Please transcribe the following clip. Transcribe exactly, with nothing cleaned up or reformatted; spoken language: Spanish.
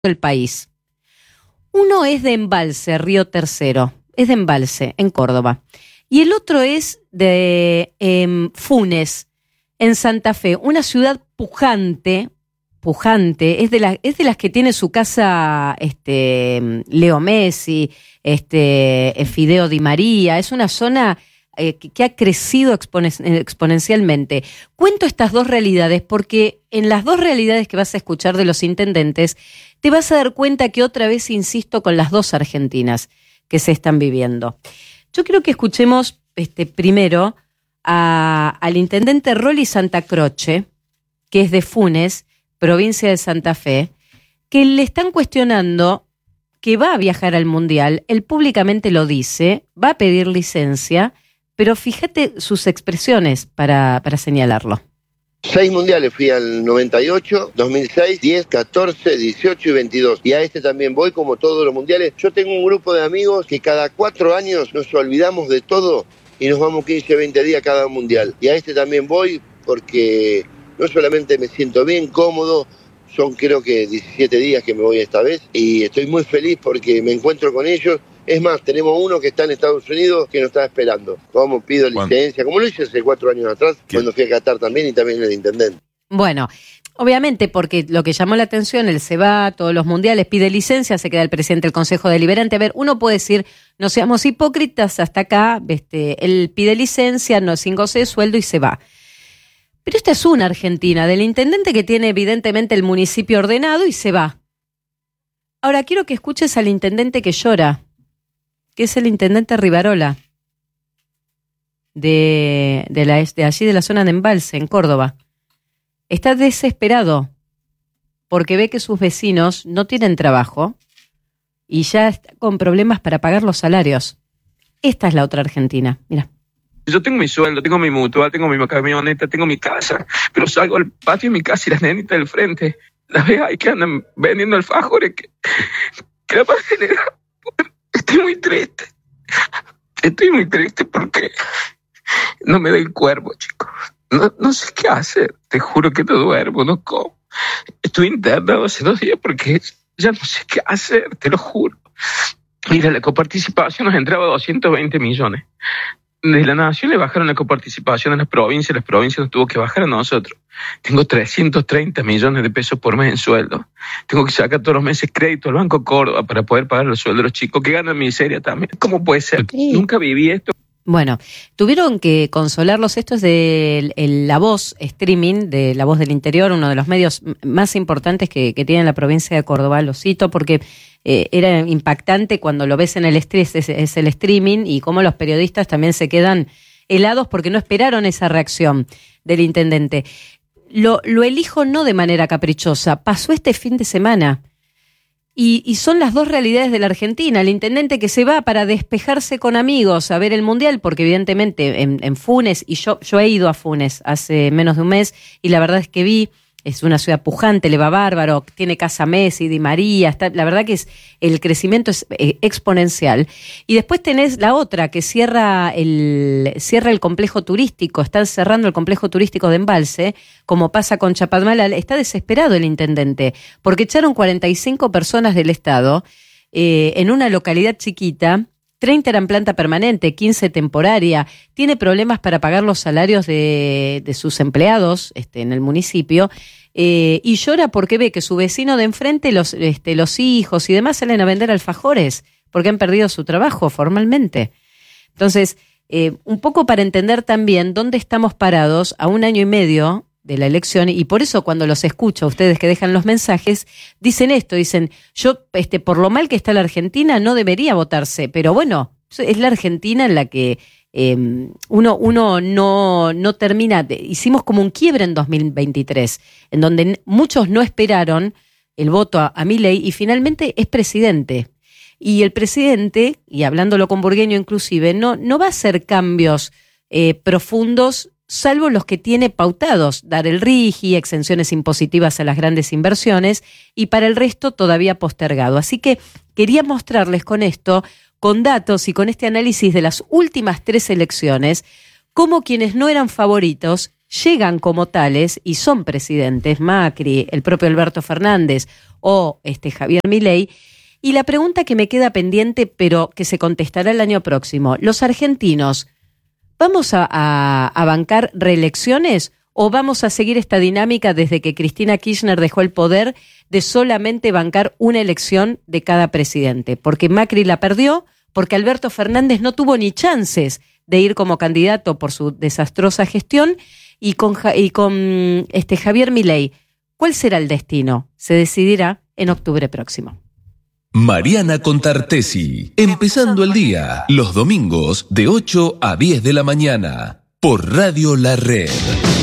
el país. Uno es de Embalse, Río Tercero, es de Embalse, en Córdoba. Y el otro es de eh, Funes, en Santa Fe, una ciudad pujante, pujante, es de, la, es de las que tiene su casa este, Leo Messi, este, Fideo Di María, es una zona eh, que, que ha crecido exponen- exponencialmente. Cuento estas dos realidades porque en las dos realidades que vas a escuchar de los intendentes, te vas a dar cuenta que otra vez insisto con las dos Argentinas que se están viviendo. Yo quiero que escuchemos este, primero a, al intendente Rolly Santa Croce, que es de Funes, provincia de Santa Fe, que le están cuestionando que va a viajar al Mundial, él públicamente lo dice, va a pedir licencia, pero fíjate sus expresiones para, para señalarlo. Seis mundiales fui al noventa y ocho, dos mil seis, diez, catorce, dieciocho y veintidós. Y a este también voy como todos los mundiales. Yo tengo un grupo de amigos que cada cuatro años nos olvidamos de todo y nos vamos quince, veinte días cada mundial. Y a este también voy porque no solamente me siento bien, cómodo, son creo que diecisiete días que me voy esta vez y estoy muy feliz porque me encuentro con ellos. Es más, tenemos uno que está en Estados Unidos que nos está esperando. Como pido licencia, como lo hice hace cuatro años atrás, ¿Qué? Cuando fui a Qatar también y también el intendente. Bueno, obviamente porque lo que llamó la atención, él se va a todos los mundiales, pide licencia, se queda el presidente del Consejo Deliberante. A ver, uno puede decir, no seamos hipócritas, hasta acá, este, él pide licencia, no sin goce de sueldo y se va. Pero esta es una Argentina, del intendente que tiene evidentemente el municipio ordenado y se va. Ahora quiero que escuches al intendente que llora, que es el intendente Rivarola, de, de, la, de allí de la zona de Embalse, en Córdoba. Está desesperado porque ve que sus vecinos no tienen trabajo y ya está con problemas para pagar los salarios. Esta es la otra Argentina, mira. Yo tengo mi sueldo, tengo mi mutua, tengo mi camioneta, tengo mi casa, pero salgo al patio de mi casa y las nenitas del frente, las veo ahí que andan vendiendo alfajores que, que la parte de la... Estoy muy triste. Estoy muy triste porque no me da el cuerpo, chicos. No, no sé qué hacer. Te juro que no duermo, no como. Estoy internado hace dos días porque ya no sé qué hacer, te lo juro. Mira, la coparticipación nos entraba doscientos veinte millones. De la nación le bajaron la coparticipación a las provincias, las provincias nos tuvo que bajar a nosotros. Tengo trescientos treinta millones de pesos por mes en sueldo. Tengo que sacar todos los meses crédito al Banco Córdoba para poder pagar los sueldos de los chicos que ganan miseria también. ¿Cómo puede ser? Sí. Nunca viví esto. Bueno, tuvieron que consolarlos. Esto es de el, La Voz streaming, de La Voz del Interior, uno de los medios más importantes que, que tiene la provincia de Córdoba. Lo cito porque eh, era impactante cuando lo ves en el estrés, es, es el streaming, y cómo los periodistas también se quedan helados porque no esperaron esa reacción del intendente. Lo, lo elijo no de manera caprichosa, pasó este fin de semana. Y, y son las dos realidades de la Argentina. El intendente que se va para despejarse con amigos a ver el Mundial, porque evidentemente en, en Funes, y yo, yo he ido a Funes hace menos de un mes, y la verdad es que vi, es una ciudad pujante, le va bárbaro, tiene casa Messi, Di María, está, la verdad que es el crecimiento es eh, exponencial. Y después tenés la otra, que cierra el, cierra el complejo turístico, están cerrando el complejo turístico de Embalse, como pasa con Chapadmalal. Está desesperado el intendente, porque echaron cuarenta y cinco personas del Estado eh, en una localidad chiquita, treinta eran planta permanente, quince temporaria, tiene problemas para pagar los salarios de, de sus empleados este, en el municipio, eh, y llora porque ve que su vecino de enfrente, los, este, los hijos y demás salen a vender alfajores, porque han perdido su trabajo formalmente. Entonces, eh, un poco para entender también dónde estamos parados a un año y medio de la elección, y por eso cuando los escucho a ustedes que dejan los mensajes, dicen esto, dicen, yo, este, por lo mal que está la Argentina, no debería votarse, pero bueno, es la Argentina en la que eh, uno, uno no, no termina, de, hicimos como un quiebre en dos mil veintitrés, en donde muchos no esperaron el voto a, a Milei, y finalmente es presidente. Y el presidente, y hablándolo con Burgueño inclusive, no, no va a hacer cambios eh, profundos, salvo los que tiene pautados, dar el RIGI, exenciones impositivas a las grandes inversiones, y para el resto todavía postergado. Así que quería mostrarles con esto, con datos y con este análisis de las últimas tres elecciones, cómo quienes no eran favoritos llegan como tales y son presidentes, Macri, el propio Alberto Fernández o este Javier Milei. Y la pregunta que me queda pendiente, pero que se contestará el año próximo, ¿los argentinos vamos a, a, a bancar reelecciones o vamos a seguir esta dinámica desde que Cristina Kirchner dejó el poder de solamente bancar una elección de cada presidente? Porque Macri la perdió, porque Alberto Fernández no tuvo ni chances de ir como candidato por su desastrosa gestión, y con, y con este Javier Milei, ¿cuál será el destino? Se decidirá en octubre próximo. Mariana Contartesi, empezando el día, los domingos de ocho a diez de la mañana, por Radio La Red.